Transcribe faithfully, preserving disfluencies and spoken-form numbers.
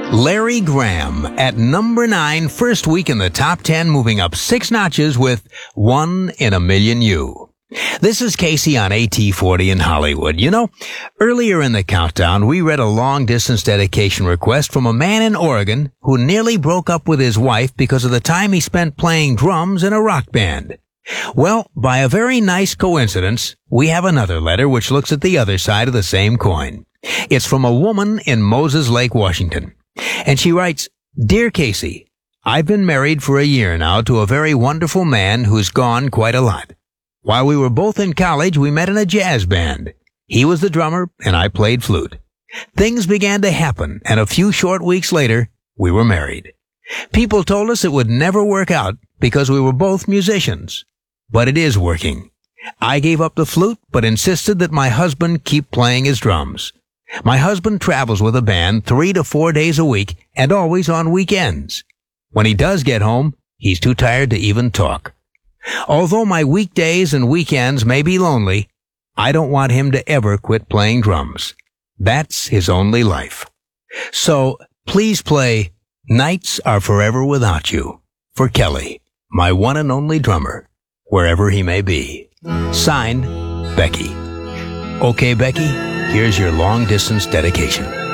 Larry Graham at number nine, first week in the top ten, moving up six notches with One in a Million You. This is Casey on A T forty in Hollywood. You know, earlier in the countdown, we read a long-distance dedication request from a man in Oregon who nearly broke up with his wife because of the time he spent playing drums in a rock band. Well, by a very nice coincidence, we have another letter which looks at the other side of the same coin. It's from a woman in Moses Lake, Washington. And she writes, Dear Casey, I've been married for a year now to a very wonderful man who's gone quite a lot. While we were both in college, we met in a jazz band. He was the drummer, and I played flute. Things began to happen, and a few short weeks later, we were married. People told us it would never work out because we were both musicians. But it is working. I gave up the flute, but insisted that my husband keep playing his drums. My husband travels with a band three to four days a week and always on weekends. When he does get home, he's too tired to even talk. Although my weekdays and weekends may be lonely, I don't want him to ever quit playing drums. That's his only life. So please play Nights Are Forever Without You for Kelly, my one and only drummer, wherever he may be. Signed, Becky. Okay, Becky, here's your long-distance dedication.